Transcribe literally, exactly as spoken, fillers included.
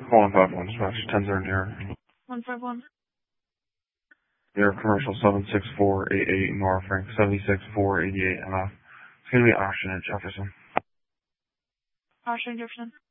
Call one five one, dispatch ten zero near. one five one. Near commercial seven six four eight eight, Nora Frank seven six four eight eight M F. It's gonna be Ashton at Jefferson. Ashton Jefferson.